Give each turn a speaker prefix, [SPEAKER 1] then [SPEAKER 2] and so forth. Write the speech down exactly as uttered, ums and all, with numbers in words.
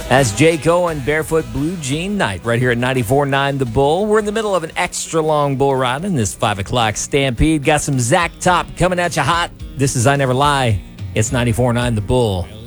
[SPEAKER 1] That's Jay Cohen, Barefoot Blue Jean Night, right here at ninety-four point nine The Bull. We're in the middle of an extra long bull ride in this five o'clock stampede. Got some Zach Top coming at you hot. This is I Never Lie. It's ninety-four point nine The Bull.